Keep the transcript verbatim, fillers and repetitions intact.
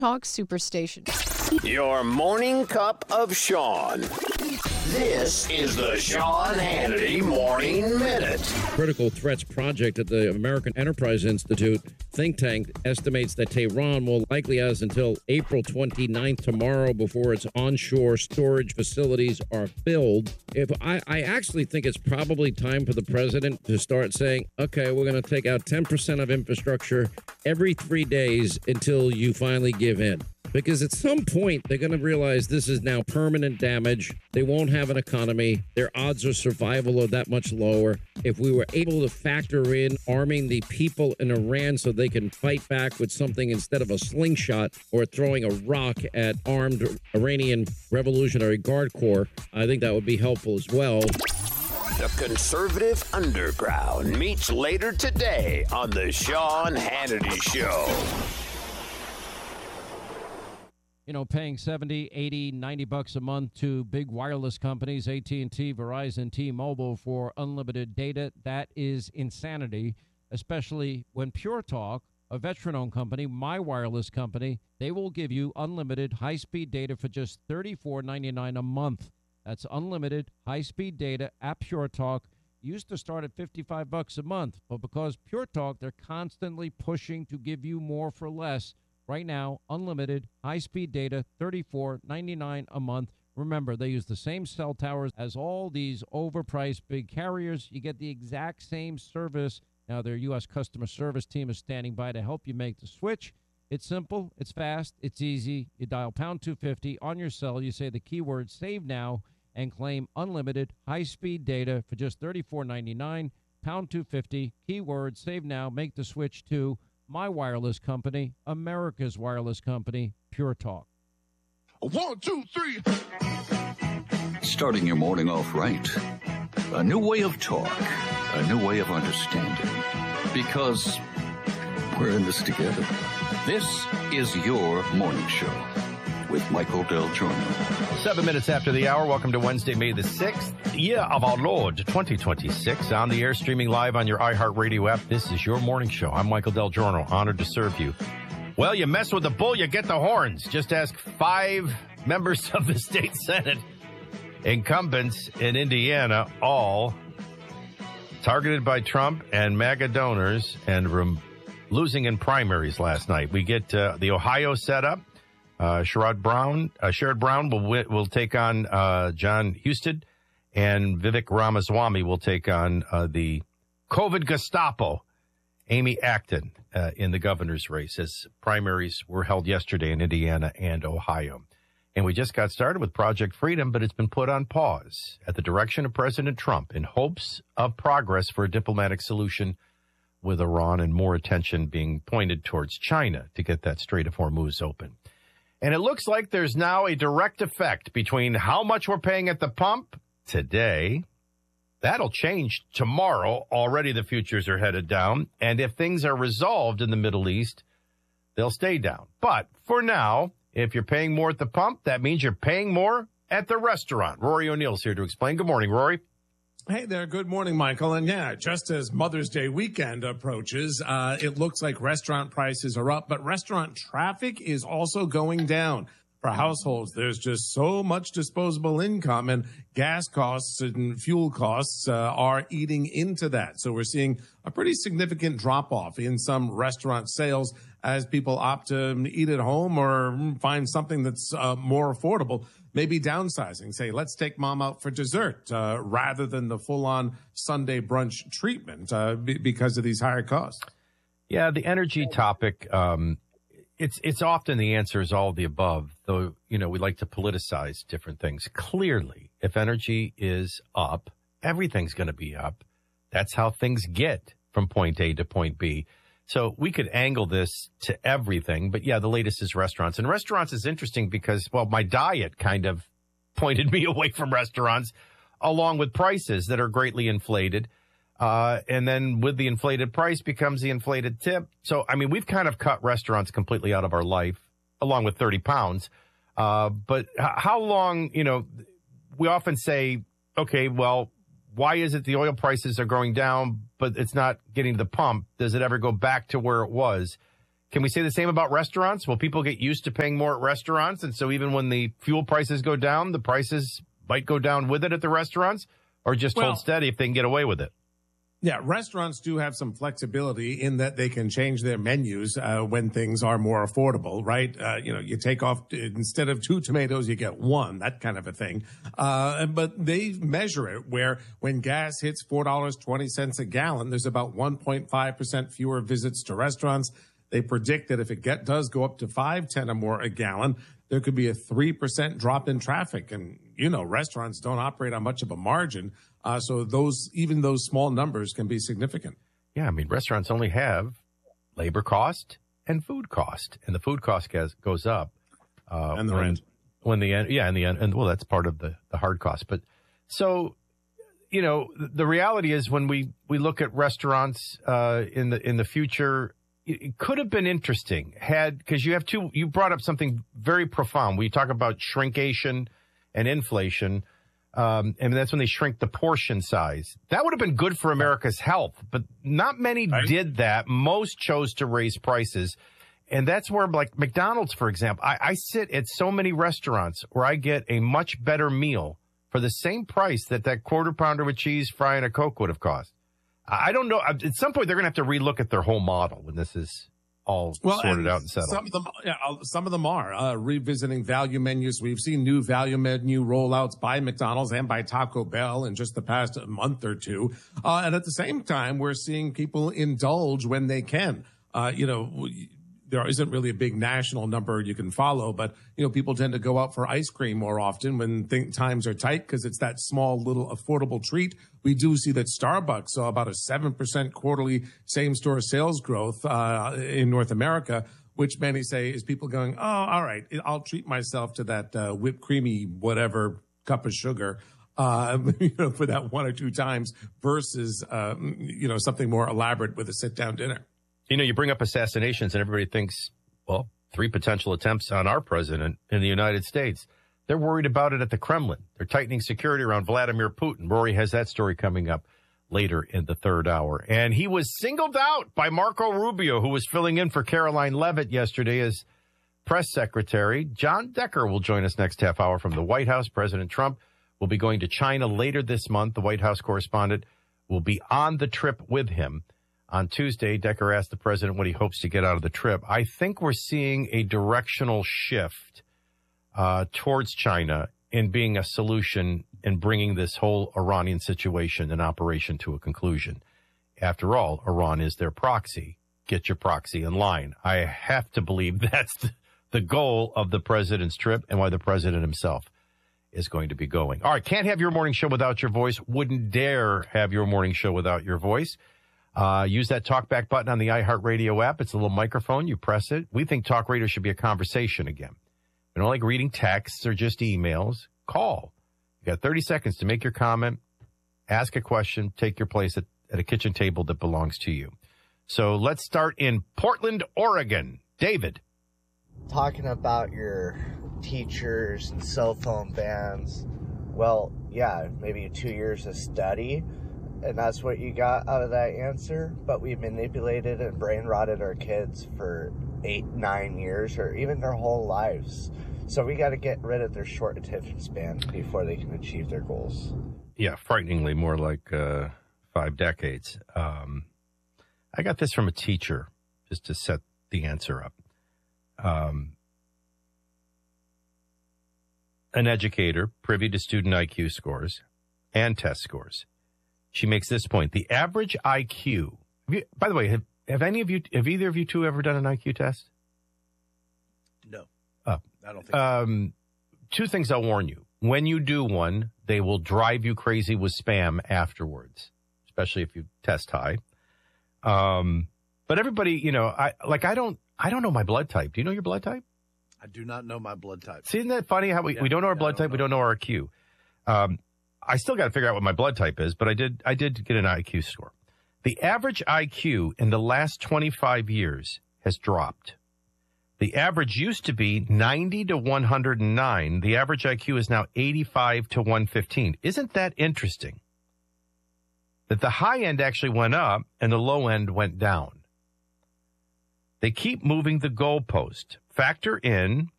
Talk Superstation. Your morning cup of Sean. This is the Sean Hannity Morning Minute. Critical Threats Project at the American Enterprise Institute think tank estimates that Tehran will likely has until April twenty-ninth, tomorrow, before its onshore storage facilities are filled. If I, I actually think it's probably time for the president to start saying, okay, we're going to take out ten percent of infrastructure every three days until you finally give in. Because at some point, they're going to realize this is now permanent damage. They won't have an economy. Their odds of survival are that much lower. If we were able to factor in arming the people in Iran so they can fight back with something instead of a slingshot or throwing a rock at armed Iranian Revolutionary Guard Corps, I think that would be helpful as well. The Conservative Underground meets later today on the Sean Hannity Show. You know, paying seventy, eighty, ninety bucks a month to big wireless companies, A T and T, Verizon, T-Mobile, for unlimited data, that is insanity, especially when Pure Talk, a veteran-owned company, my wireless company, they will give you unlimited high-speed data for just thirty-four ninety-nine a month. That's unlimited high-speed data at Pure Talk. Used to start at fifty-five bucks a month, but because Pure Talk, they're constantly pushing to give you more for less. Right now, unlimited high-speed data, thirty-four ninety-nine a month. Remember, they use the same cell towers as all these overpriced big carriers. You get the exact same service. Now, their U S customer service team is standing by to help you make the switch. It's simple, it's fast, it's easy. You dial pound two fifty on your cell. You say the keyword save now and claim unlimited high-speed data for just thirty-four ninety-nine. Pound two fifty, keyword save now, make the switch to my wireless company, America's wireless company, Pure Talk. One, two, three. Starting your morning off right. A new way of talk. A new way of understanding. Because we're in this together. This is your morning show with Michael Del Giorno. Seven minutes after the hour. Welcome to Wednesday, May the sixth, year of our Lord, twenty twenty-six. On the air, streaming live on your iHeartRadio app. This is your morning show. I'm Michael Del Giorno, honored to serve you. Well, you mess with the bull, you get the horns. Just ask five members of the state Senate, incumbents in Indiana, all targeted by Trump and MAGA donors and rem- losing in primaries last night. We get uh, the Ohio setup. Uh, Sherrod Brown, uh, Sherrod Brown will will take on uh, John Husted, and Vivek Ramaswamy will take on uh, the COVID Gestapo, Amy Acton, uh, in the governor's race, as primaries were held yesterday in Indiana and Ohio. And we just got started with Project Freedom, but it's been put on pause at the direction of President Trump in hopes of progress for a diplomatic solution with Iran and more attention being pointed towards China to get that Strait of Hormuz open. And it looks like there's now a direct effect between how much we're paying at the pump today. That'll change tomorrow. Already the futures are headed down. And if things are resolved in the Middle East, they'll stay down. But for now, if you're paying more at the pump, that means you're paying more at the restaurant. Rory O'Neill's here to explain. Good morning, Rory. Hey there. Good morning, Michael. And yeah, just as Mother's Day weekend approaches, uh, it looks like restaurant prices are up, but restaurant traffic is also going down. For households, there's just so much disposable income, and gas costs and fuel costs uh, are eating into that. So we're seeing a pretty significant drop-off in some restaurant sales as people opt to eat at home or find something that's uh, more affordable. Maybe downsizing, say, let's take mom out for dessert uh, rather than the full-on Sunday brunch treatment uh, b- because of these higher costs. Yeah, the energy topic, um, it's it's often the answer is all of the above, though, you know, we like to politicize different things. Clearly, if energy is up, everything's going to be up. That's how things get from point A to point B. So we could angle this to everything. But, yeah, the latest is restaurants. And restaurants is interesting because, well, my diet kind of pointed me away from restaurants, along with prices that are greatly inflated. Uh, and then with the inflated price becomes the inflated tip. So, I mean, we've kind of cut restaurants completely out of our life, along with thirty pounds. Uh, but h- how long, you know, we often say, okay, well, why is it the oil prices are going down, but it's not getting to the pump? Does it ever go back to where it was? Can we say the same about restaurants? Will people get used to paying more at restaurants? And so even when the fuel prices go down, the prices might go down with it at the restaurants, or just Well, hold steady if they can get away with it? Yeah, restaurants do have some flexibility in that they can change their menus uh, when things are more affordable, right? Uh, you know, you take off, instead of two tomatoes, you get one, that kind of a thing. Uh, but they measure it where when gas hits four dollars and twenty cents a gallon, there's about one point five percent fewer visits to restaurants. They predict that if it get, does go up to five ten or more a gallon, there could be a three percent drop in traffic. And, you know, restaurants don't operate on much of a margin. Uh, so those, even those small numbers can be significant. Yeah, I mean, restaurants only have labor cost and food cost, and the food cost goes, goes up. Uh, And the when, rent. When the end, yeah, and the end, and well, that's part of the, the hard cost. But so, you know, the reality is when we, we look at restaurants uh, in the in the future, it, it could have been interesting had, because you have two, you brought up something very profound. We talk about shrinkation and inflation. Um, and that's when they shrink the portion size. That would have been good for America's health, but not many Right. did that. Most chose to raise prices. And that's where, like McDonald's, for example, I, I sit at so many restaurants where I get a much better meal for the same price that that quarter pounder with cheese, fry, and a Coke would have cost. I don't know. At some point, they're going to have to relook at their whole model when this is all Well, sorted and out and settled. Some of them, yeah, uh, some of them are uh, revisiting value menus. We've seen new value menu rollouts by McDonald's and by Taco Bell in just the past month or two. Uh, and at the same time, we're seeing people indulge when they can. Uh, you know, there isn't really a big national number you can follow, but, you know, people tend to go out for ice cream more often when think times are tight because it's that small little affordable treat. We do see that Starbucks saw about a seven percent quarterly same-store sales growth uh, in North America, which many say is people going, oh, all right, I'll treat myself to that uh, whipped creamy whatever cup of sugar uh, you know, for that one or two times versus, uh, you know, something more elaborate with a sit-down dinner. You know, you bring up assassinations and everybody thinks, well, three potential attempts on our president in the United States. They're worried about it at the Kremlin. They're tightening security around Vladimir Putin. Rory has that story coming up later in the third hour. And he was singled out by Marco Rubio, who was filling in for Caroline Leavitt yesterday as press secretary. John Decker will join us next half hour from the White House. President Trump will be going to China later this month. The White House correspondent will be on the trip with him. On Tuesday, Decker asked the president what he hopes to get out of the trip. I think we're seeing a directional shift uh, towards China in being a solution in bringing this whole Iranian situation and operation to a conclusion. After all, Iran is their proxy. Get your proxy in line. I have to believe that's the goal of the president's trip and why the president himself is going to be going. All right, can't have your morning show without your voice. Wouldn't dare have your morning show without your voice. Uh, use that talkback button on the iHeartRadio app. It's a little microphone. You press it. We think talk radio should be a conversation again. We don't like reading texts or just emails. Call. You got thirty seconds to make your comment, ask a question, take your place at, at a kitchen table that belongs to you. So let's start in Portland, Oregon. David. Talking about your teachers and cell phone bans. Well, yeah, maybe two years of study. And that's what you got out of that answer. But we manipulated and brain rotted our kids for eight, nine years, or even their whole lives. So we got to get rid of their short attention span before they can achieve their goals. Yeah, frighteningly more like uh, five decades. Um, I got this from a teacher just to set the answer up. Um, an educator privy to student I Q scores and test scores. She makes this point. The average I Q, have you, by the way, have, have any of you, have either of you two ever done an I Q test? No. Oh. I don't think so. Um, two things I'll warn you. When you do one, they will drive you crazy with spam afterwards, especially if you test high. Um, but everybody, you know, I like, I don't, I don't know my blood type. Do you know your blood type? I do not know my blood type. See, isn't that funny how we, Yeah, we don't know our yeah, blood I don't type, we know. don't know our I Q. Um, I still got to figure out what my blood type is, but I did, I did get an I Q score. The average I Q in the last twenty-five years has dropped. The average used to be ninety to one hundred nine. The average I Q is now eighty-five to one fifteen. Isn't that interesting? That the high end actually went up and the low end went down. They keep moving the goalpost. Factor in